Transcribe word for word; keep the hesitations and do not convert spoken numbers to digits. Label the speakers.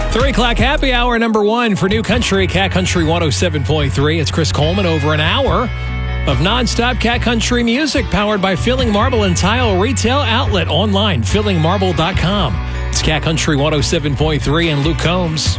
Speaker 1: Three o'clock happy hour number one for New Country, Cat Country one oh seven point three. It's Chris Coleman. Over an hour of nonstop Cat Country music powered by Filling Marble and Tile Retail Outlet online, filling marble dot com. It's Cat Country one oh seven point three and Luke Combs.